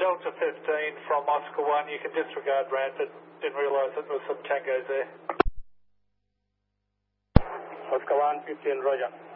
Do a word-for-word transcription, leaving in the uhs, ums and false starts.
Delta fifteen from Oscar one. You can disregard Ranford. Didn't realise that there was some tangos there. Oscar one, fifteen, roger.